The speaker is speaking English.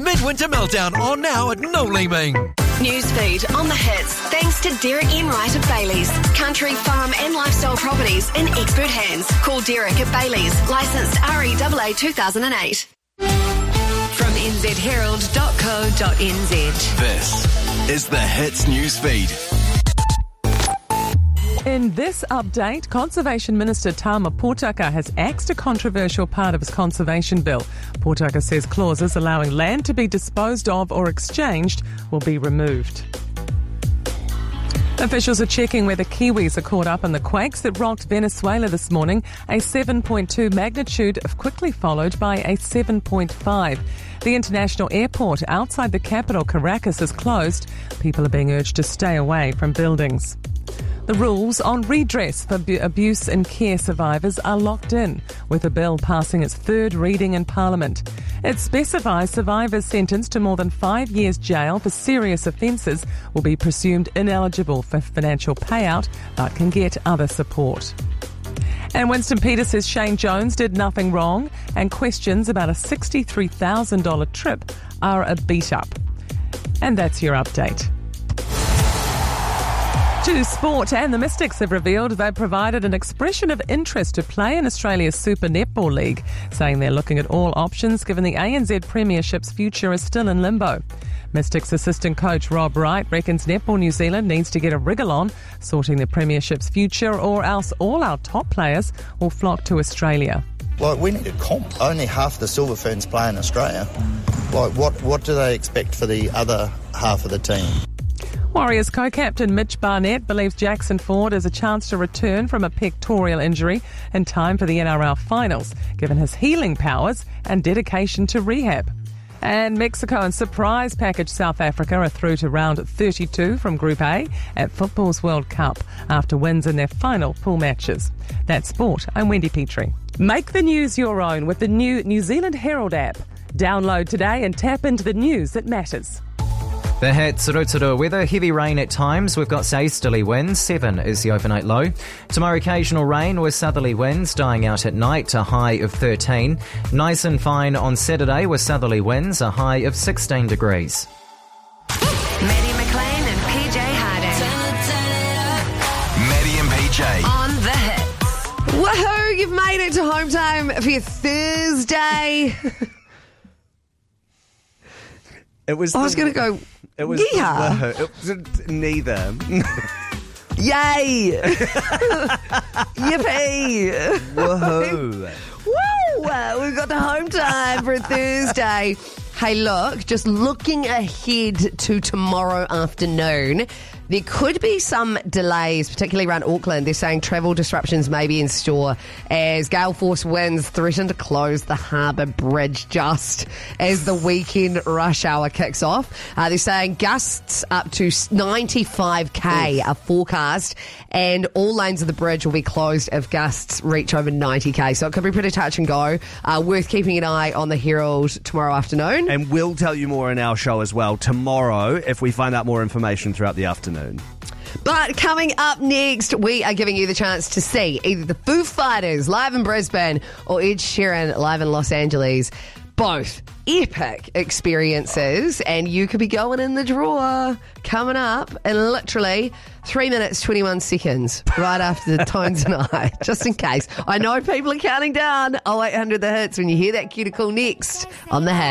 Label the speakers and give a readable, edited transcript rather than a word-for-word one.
Speaker 1: Midwinter Meltdown on now at No Leeming.
Speaker 2: Newsfeed on the hits, thanks to Derek Enright of Bailey's. Country, farm and lifestyle properties in expert hands. Call Derek at Bailey's, licensed REAA 2008. From nzherald.co.nz.
Speaker 3: This is the Hits Newsfeed.
Speaker 4: In this update, Conservation Minister Tama Potaka has axed a controversial part of his conservation bill. Potaka says clauses allowing land to be disposed of or exchanged will be removed. Officials are checking whether Kiwis are caught up in the quakes that rocked Venezuela this morning. A 7.2 magnitude quickly followed by a 7.5. The international airport outside the capital, Caracas, is closed. People are being urged to stay away from buildings. The rules on redress for abuse and care survivors are locked in, with a bill passing its third reading in Parliament. It specifies survivors sentenced to more than 5 years jail for serious offences will be presumed ineligible for financial payout, but can get other support. And Winston Peters says Shane Jones did nothing wrong, and questions about a $63,000 trip are a beat-up. And that's your update. To sport, and the Mystics have revealed they've provided an expression of interest to play in Australia's Super Netball League, saying they're looking at all options given the ANZ Premiership's future is still in limbo. Mystics assistant coach Rob Wright reckons Netball New Zealand needs to get a wriggle on, sorting the Premiership's future, or else all our top players will flock to Australia.
Speaker 5: We need a comp. Only half the Silver Ferns play in Australia. What do they expect for the other half of the team?
Speaker 4: Warriors co-captain Mitch Barnett believes Jackson Ford has a chance to return from a pectoral injury in time for the NRL finals, given his healing powers and dedication to rehab. And Mexico and surprise package South Africa are through to round 32 from Group A at Football's World Cup after wins in their final pool matches. That's sport. I'm Wendy Petrie. Make the news your own with the new New Zealand Herald app. Download today and tap into the news that matters.
Speaker 6: The Hits, Rotorua weather, heavy rain at times. We've got southeasterly winds, 7 is the overnight low. Tomorrow occasional rain with southerly winds dying out at night, a high of 13. Nice and fine on Saturday with southerly winds, a high of 16 degrees.
Speaker 2: Maddie McLean and PJ Harding.
Speaker 3: Maddie and PJ.
Speaker 2: On the hits.
Speaker 7: Woohoo! You've made it to home time for your Thursday.
Speaker 8: It was.
Speaker 7: I was going to go.
Speaker 8: It was.
Speaker 7: Yeah.
Speaker 8: It was neither.
Speaker 7: Yay! Yippee!
Speaker 8: Woohoo!
Speaker 7: Woo! We've got the home time for a Thursday. Hey, look, just looking ahead to tomorrow afternoon, there could be some delays, particularly around Auckland. They're saying travel disruptions may be in store as gale force winds threaten to close the harbour bridge just as the weekend rush hour kicks off. They're saying gusts up to 95k are forecast, and all lanes of the bridge will be closed if gusts reach over 90k. So it could be pretty touch and go. Worth keeping an eye on the Herald tomorrow afternoon.
Speaker 8: And we'll tell you more in our show as well tomorrow if we find out more information throughout the afternoon.
Speaker 7: But coming up next, we are giving you the chance to see either the Foo Fighters live in Brisbane or Ed Sheeran live in Los Angeles. Both epic experiences, and you could be going in the draw coming up in literally 3 minutes, 21 seconds, right after the Tones and I, just in case. I know people are counting down. 0800 The Hits when you hear that cuticle next on The Hits.